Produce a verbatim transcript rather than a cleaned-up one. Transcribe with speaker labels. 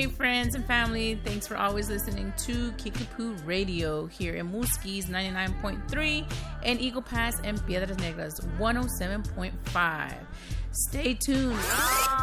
Speaker 1: Hey, friends and family. Thanks for always listening to Kickapoo Radio here in Muskies ninety-nine point three and Eagle Pass and Piedras Negras one oh seven point five. Stay tuned